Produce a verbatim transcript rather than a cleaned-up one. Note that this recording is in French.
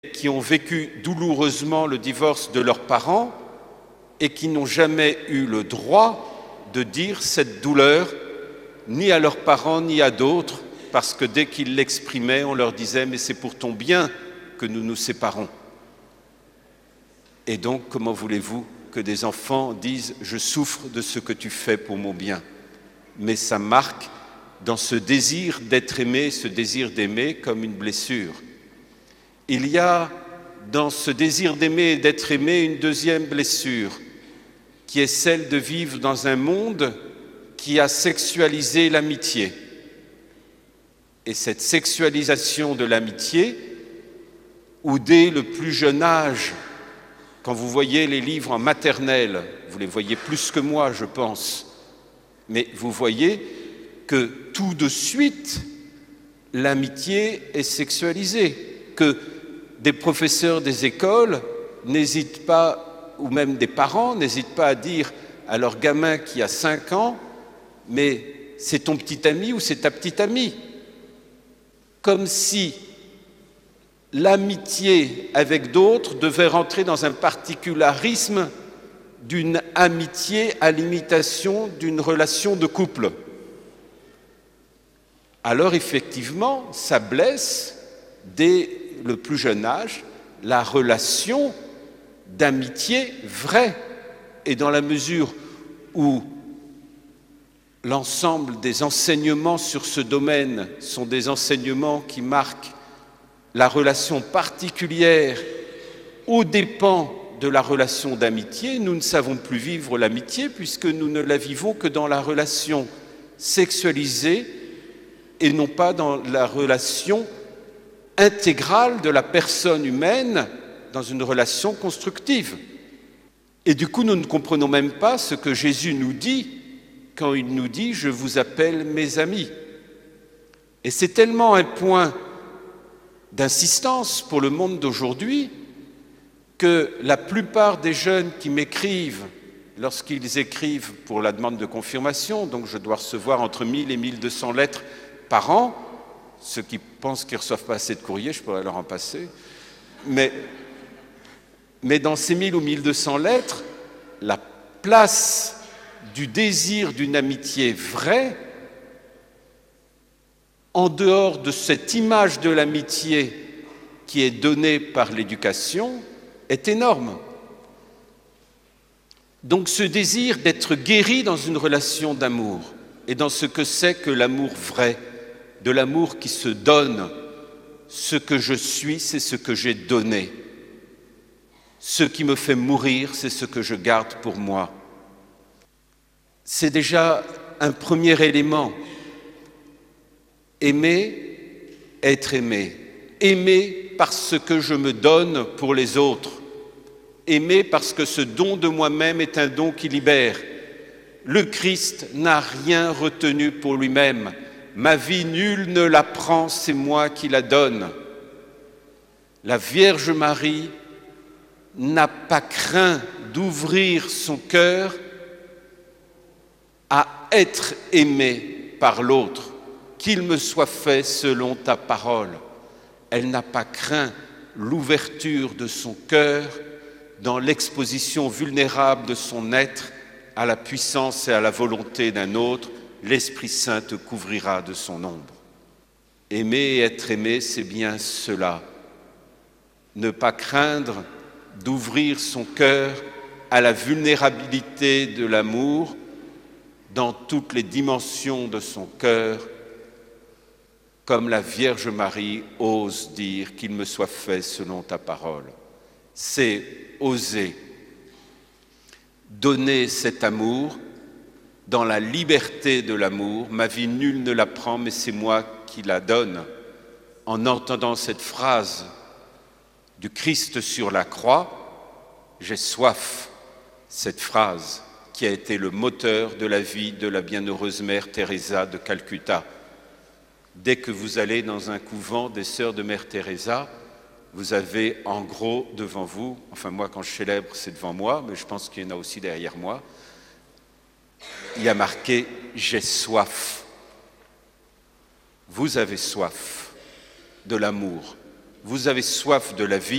qui ont vécu douloureusement le divorce de leurs parents et qui n'ont jamais eu le droit de dire cette douleur ni à leurs parents ni à d'autres, parce que dès qu'ils l'exprimaient, on leur disait « mais c'est pour ton bien que nous nous séparons ». Et donc, comment voulez-vous que des enfants disent « je souffre de ce que tu fais pour mon bien ». Mais ça marque dans ce désir d'être aimé, ce désir d'aimer comme une blessure. Il y a dans ce désir d'aimer et d'être aimé une deuxième blessure, qui est celle de vivre dans un monde qui a sexualisé l'amitié. Et cette sexualisation de l'amitié, où dès le plus jeune âge, quand vous voyez les livres en maternelle, vous les voyez plus que moi, je pense, mais vous voyez que tout de suite, l'amitié est sexualisée, que des professeurs des écoles n'hésitent pas, ou même des parents n'hésitent pas à dire à leur gamin qui a cinq ans, mais c'est ton petit ami ou c'est ta petite amie. Comme si l'amitié avec d'autres devait rentrer dans un particularisme d'une amitié à l'imitation d'une relation de couple. Alors effectivement, ça blesse dès le plus jeune âge la relation d'amitié vraie. Et dans la mesure où l'ensemble des enseignements sur ce domaine sont des enseignements qui marquent la relation particulière aux dépens de la relation d'amitié, nous ne savons plus vivre l'amitié puisque nous ne la vivons que dans la relation sexualisée et non pas dans la relation intégrale de la personne humaine dans une relation constructive. Et du coup, nous ne comprenons même pas ce que Jésus nous dit quand il nous dit « je vous appelle mes amis ». Et c'est tellement un point d'insistance pour le monde d'aujourd'hui que la plupart des jeunes qui m'écrivent, lorsqu'ils écrivent pour la demande de confirmation, donc je dois recevoir entre mille et mille deux cents lettres par an, ceux qui pensent qu'ils ne reçoivent pas assez de courrier, je pourrais leur en passer, mais, mais dans ces mille ou mille deux cents lettres, la place du désir d'une amitié vraie, en dehors de cette image de l'amitié qui est donnée par l'éducation, est énorme. Donc ce désir d'être guéri dans une relation d'amour et dans ce que c'est que l'amour vrai, de l'amour qui se donne, ce que je suis, c'est ce que j'ai donné. Ce qui me fait mourir, c'est ce que je garde pour moi. C'est déjà un premier élément. Aimer, être aimé. Aimer parce que je me donne pour les autres. Aimer parce que ce don de moi-même est un don qui libère. Le Christ n'a rien retenu pour lui-même. Ma vie, nul ne la prend, c'est moi qui la donne. La Vierge Marie n'a pas craint d'ouvrir son cœur à être aimée par l'autre, qu'il me soit fait selon ta parole. Elle n'a pas craint l'ouverture de son cœur dans l'exposition vulnérable de son être à la puissance et à la volonté d'un autre. L'Esprit Saint te couvrira de son ombre. Aimer et être aimé, c'est bien cela. Ne pas craindre d'ouvrir son cœur à la vulnérabilité de l'amour dans toutes les dimensions de son cœur, comme la Vierge Marie ose dire qu'il me soit fait selon ta parole. C'est oser donner cet amour dans la liberté de l'amour. Ma vie, nul ne la prend, mais c'est moi qui la donne. En entendant cette phrase du Christ sur la croix, j'ai soif, cette phrase qui a été le moteur de la vie de la bienheureuse mère Teresa de Calcutta. Dès que vous allez dans un couvent des sœurs de mère Teresa, vous avez en gros devant vous, enfin moi quand je célèbre c'est devant moi, mais je pense qu'il y en a aussi derrière moi, il y a marqué « j'ai soif ». Vous avez soif de l'amour, vous avez soif de la vie,